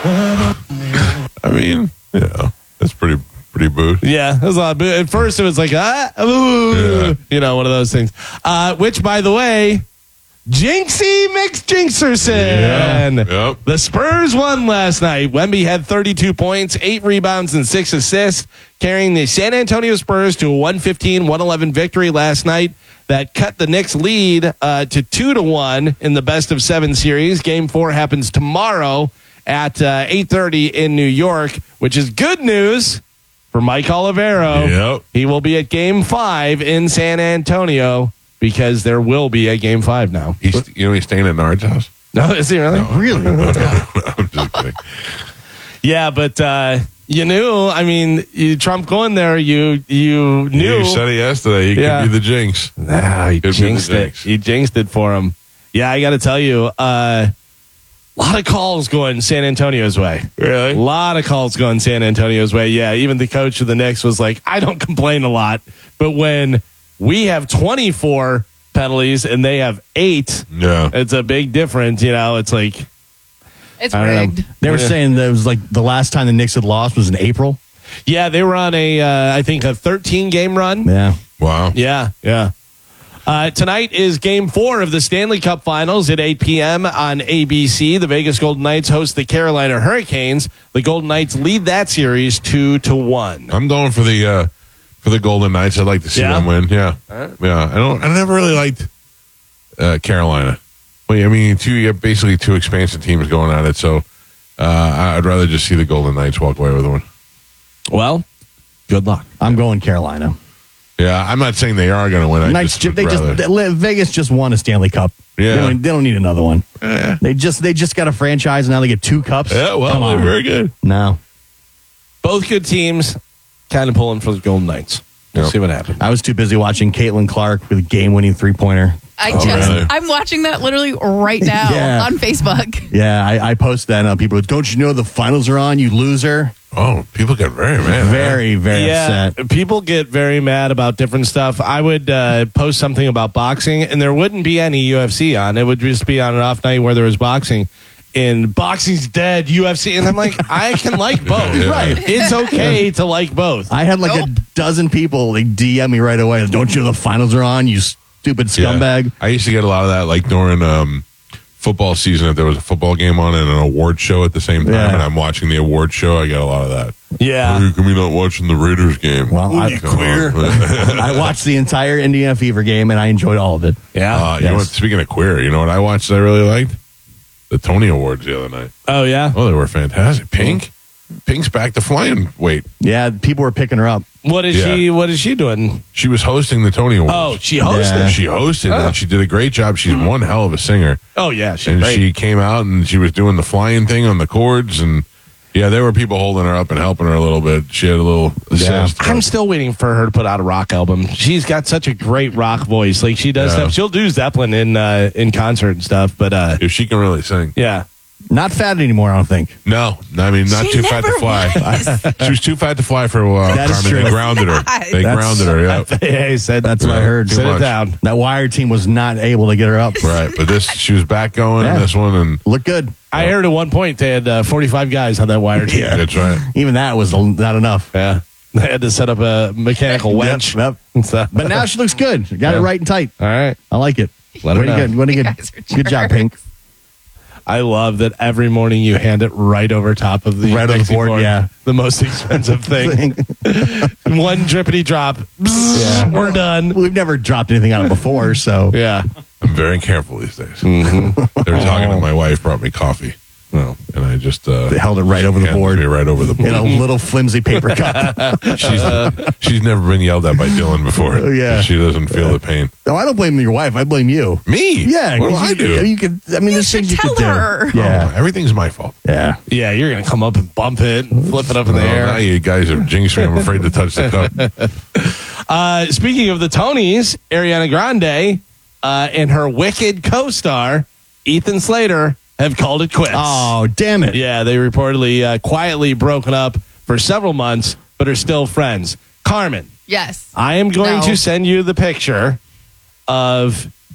I mean, that's pretty booed. Yeah, it was a lot of boo. At first, it was like, ooh, one of those things. Which, by the way, Jinxie McJinxerson. Yeah. Yep. The Spurs won last night. Wemby had 32 points, 8 rebounds, and 6 assists, carrying the San Antonio Spurs to a 115-111 victory last night. That cut the Knicks' lead to 2-1 in the best-of-7 series. Game 4 happens tomorrow at 8:30 in New York, which is good news for Mike Olivero. Yep. He will be at Game 5 in San Antonio because there will be a Game 5 now. He's staying at Nard's house. No, is he really? Really? No, I'm just kidding. Yeah, but you knew. I mean, Trump going there, you knew. You said it yesterday. He could be the jinx. Nah, he jinxed it. He jinxed it for him. Yeah, I got to tell you, a lot of calls going San Antonio's way. Really? A lot of calls going San Antonio's way. Yeah, even the coach of the Knicks was like, I don't complain a lot, but when we have 24 penalties and they have 8, it's a big difference. It's like... It's rigged. They were saying that it was like the last time the Knicks had lost was in April. Yeah, they were on I think a 13-game run. Yeah. Wow. Yeah. Tonight is Game 4 of the Stanley Cup Finals at 8 p.m. on ABC. The Vegas Golden Knights host the Carolina Hurricanes. The Golden Knights lead that series 2-1. I'm going for the Golden Knights. I'd like to see them win. Yeah. Yeah. I never really liked Carolina. Well, I mean, you have basically 2 expansion teams going at it, so I'd rather just see the Golden Knights walk away with one. Well, good luck. I'm going Carolina. Yeah, I'm not saying they are going to win. Vegas just won a Stanley Cup. Yeah, they don't need another one. Yeah. They just got a franchise, and now they get 2 cups. Yeah, well, they're very good. No, both good teams, kind of pulling for the Golden Knights. We'll see what happens. I was too busy watching Caitlin Clark with a game-winning 3-pointer. I'm watching that literally right now on Facebook. Yeah, I posted that and people go, don't you know the finals are on, you loser? Oh, people get very mad. Very upset. People get very mad about different stuff. I would post something about boxing, and there wouldn't be any UFC on. It would just be on an off night where there was boxing. And boxing's dead, UFC. And I'm like, I can like both. Yeah. Right. It's okay to like both. I had a dozen people DM me right away. Don't you know the finals are on, you stupid scumbag? Yeah. I used to get a lot of that, like during football season. If there was a football game on and an award show at the same time, and I'm watching the award show, I get a lot of that. Yeah. How come you not watching the Raiders game? Well, I watched the entire Indiana Fever game, and I enjoyed all of it. Yeah. You know what? Speaking of queer, you know what I watched that I really liked? The Tony Awards the other night. Oh, yeah? Oh, they were fantastic. Pink's back to flying weight. Yeah, people were picking her up. What is she doing? She was hosting the Tony Awards. Oh, she hosted? Yeah. She hosted, and she did a great job. She's one hell of a singer. Oh, yeah. She came out, and she was doing the flying thing on the chords, and there were people holding her up and helping her a little bit. She had a little assist. I'm still waiting for her to put out a rock album. She's got such a great rock voice. Like, she does stuff. She'll do Zeppelin in concert and stuff, but if she can really sing. Yeah. Not fat anymore, I don't think. No, I mean, not too fat to fly. She was too fat to fly for a while. That is Carmen. true. They grounded her. They grounded her, yeah. He said that's what I heard. Sit it down. That Wire team was not able to get her up. Right, but she was back going in this one. And looked good. I heard at one point they had 45 guys on that Wire team. Yeah, that's right. Even that was not enough. Yeah. They had to set up a mechanical winch. Yep. But now she looks good. Got it right and tight. All right. I like it. Let her know. Good job, Pink. I love that every morning you hand it right over top of the board. Yeah, the most expensive thing. One drippity drop. Bzz, we're done. We've never dropped anything on it before, so yeah. I'm very careful these days. Mm-hmm. They were talking to my wife, brought me coffee. Well, and I just they held it right over the board. Right over the board. In a little flimsy paper cup. She's never been yelled at by Dylan before. Yeah. She doesn't feel the pain. No, I don't blame your wife. I blame you. Me? Yeah. What do I do? You could. I mean, there's things you could do. Her. Yeah. Oh, everything's my fault. Yeah. Yeah, you're going to come up and bump it, and flip it up in the air. Now you guys have jinxed me. I'm afraid to touch the cup. Speaking of the Tonys, Ariana Grande and her Wicked co-star, Ethan Slater, have called it quits. Oh, damn it. Yeah, they reportedly quietly broken up for several months, but are still friends. Carmen. Yes. I am going to send you the picture of